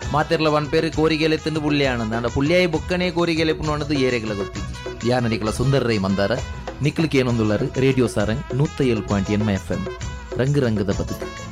ಮಾತೆರ್ಲ ಒಂದ್ ಪೇರು ಕೋರಿಗೆಲೆ ತಿಂದು ಪುಳ್ಳಿಯಾಣ ಅಂಡ ಪುಳ್ಳಿಯಾಯಿ ಬೊಕ್ಕನೆ ಕೋರಿಗೆಲೆ ಪುಣ್ಣದು ಏರೆಗಳ ಗೊತ್ತಿದ್ದಿ ಯಾನ ನಿಕಲ ಸುಂದರ ರೈ ಮಂದಾರ ನಿಕ್ಲಿಕ್ಕೆ ಏನೊಂದುಳ್ಳರು ರೇಡಿಯೋ ಸಾರಂಗ್ 107.8 FM ರಂಗು ರಂಗದ ಬದುಕು.